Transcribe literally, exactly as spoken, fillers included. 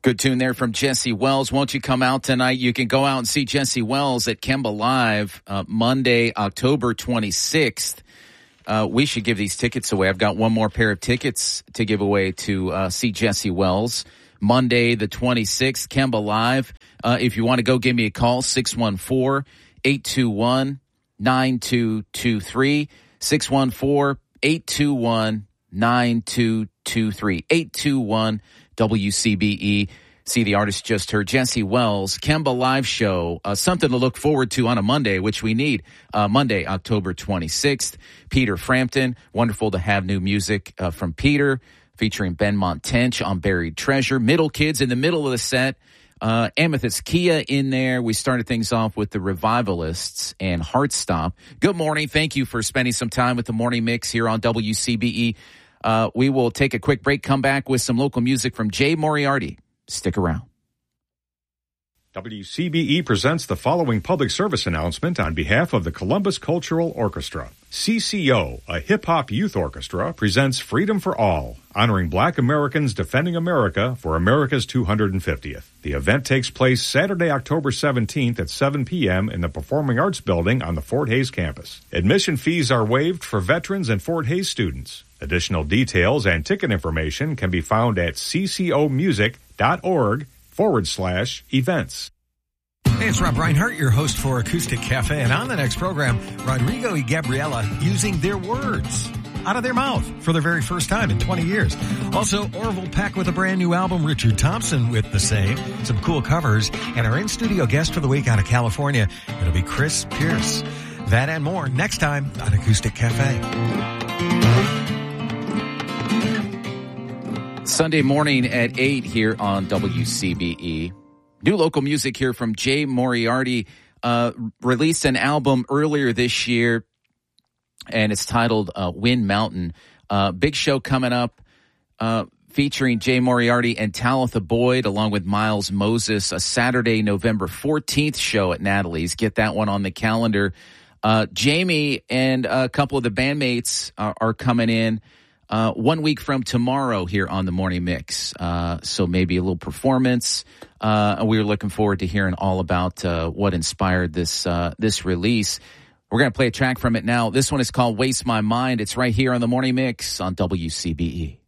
Good tune there from Jesse Wells. Won't you come out tonight? You can go out and see Jesse Wells at Kemba Live uh, Monday, October twenty-sixth. Uh, we should give these tickets away. I've got one more pair of tickets to give away to uh, see Jesse Wells. Monday the twenty-sixth, Kemba Live. Uh, if you want to go, give me a call, six one four, eight two one, nine two two three, six one four, eight two one, nine two two three, eight two one W C B E. See the artist just heard, Jesse Wells, Kemba Live Show, uh, something to look forward to on a Monday, which we need. Uh, Monday, October twenty-sixth, Peter Frampton. Wonderful to have new music uh, from Peter, featuring Ben Montench on Buried Treasure. Middle Kids in the middle of the set. Uh, Amethyst Kia in there. We started things off with the Revivalists and Heartstop. Good morning. Thank you for spending some time with the Morning Mix here on W C B E. Uh, we will take a quick break, come back with some local music from Jay Moriarty. Stick around. W C B E presents the following public service announcement on behalf of the Columbus Cultural Orchestra. C C O, a hip-hop youth orchestra, presents Freedom for All, honoring Black Americans defending America for America's two hundred fiftieth. The event takes place Saturday, October seventeenth at seven p.m. in the Performing Arts Building on the Fort Hays campus. Admission fees are waived for veterans and Fort Hays students. Additional details and ticket information can be found at ccomusic.org forward slash events. Hey, it's Rob Reinhart, your host for Acoustic Cafe. And on the next program, Rodrigo and Gabriela using their words out of their mouth for the very first time in twenty years. Also, Orville Peck with a brand new album, Richard Thompson with the same, some cool covers, and our in-studio guest for the week out of California, it'll be Chris Pierce. That and more next time on Acoustic Cafe. Sunday morning at eight here on W C B E. New local music here from Jay Moriarty. Uh, released an album earlier this year, and it's titled uh, Wind Mountain. Uh, big show coming up uh, featuring Jay Moriarty and Talitha Boyd along with Miles Moses, a Saturday, November fourteenth show at Natalie's. Get that one on the calendar. Uh, Jamie and a couple of the bandmates are, are coming in Uh, one week from tomorrow here on the Morning Mix. Uh, so maybe a little performance. Uh, we were looking forward to hearing all about uh, what inspired this uh, this release. We're going to play a track from it now. This one is called Waste My Mind. It's right here on the Morning Mix on W C B E.